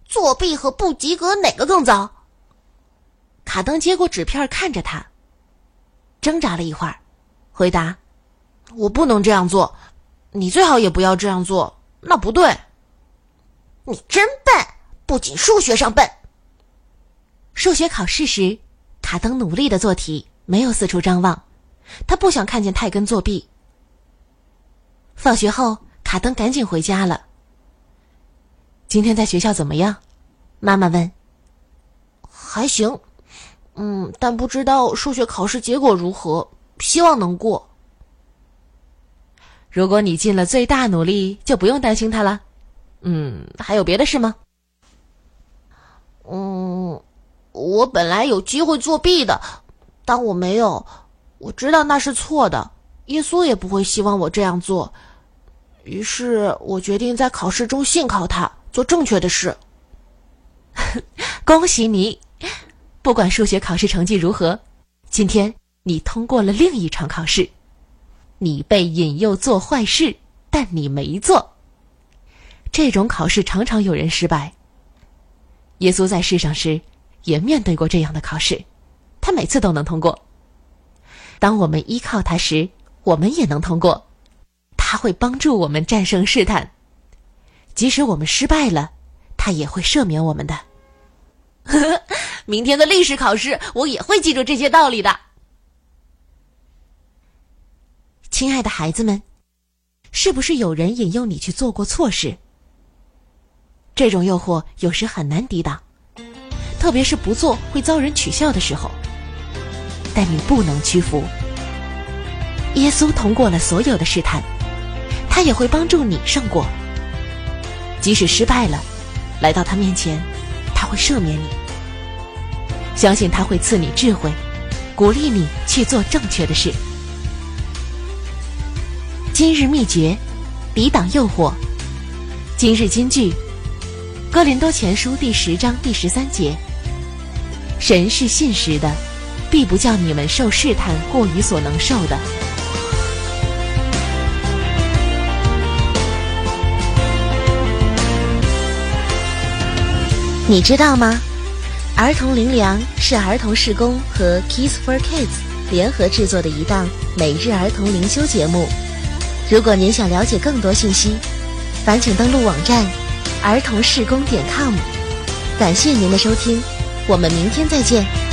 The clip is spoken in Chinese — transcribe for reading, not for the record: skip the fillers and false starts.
作弊和不及格哪个更糟？卡登接过纸片看着他，挣扎了一会儿，回答：我不能这样做，你最好也不要这样做，那不对。你真笨，不仅数学上笨。数学考试时，卡登努力地做题，没有四处张望，他不想看见泰根作弊。放学后，卡登赶紧回家了。今天在学校怎么样？妈妈问。还行，但不知道数学考试结果如何，希望能过。如果你尽了最大努力，就不用担心它了。还有别的事吗？我本来有机会作弊的，但我没有。我知道那是错的，耶稣也不会希望我这样做。于是我决定在考试中信靠他，做正确的事。恭喜你！不管数学考试成绩如何，今天你通过了另一场考试。你被引诱做坏事，但你没做。这种考试常常有人失败。耶稣在世上时也面对过这样的考试，他每次都能通过。当我们依靠他时，我们也能通过。他会帮助我们战胜试探，即使我们失败了，他也会赦免我们的。明天的历史考试，我也会记住这些道理的。亲爱的孩子们，是不是有人引诱你去做过错事？这种诱惑有时很难抵挡，特别是不做会遭人取笑的时候。但你不能屈服。耶稣通过了所有的试探，他也会帮助你胜过。即使失败了，来到他面前，他会赦免你。相信他会赐你智慧，鼓励你去做正确的事。今日秘诀，抵挡诱惑。今日金句，哥林多前书第10章第13节：神是信实的，必不叫你们受试探过于所能受的。你知道吗？儿童灵粮是儿童事工和 Kids for Kids 联合制作的一档每日儿童灵修节目。如果您想了解更多信息，烦请登录网站儿童事工.com。感谢您的收听，我们明天再见。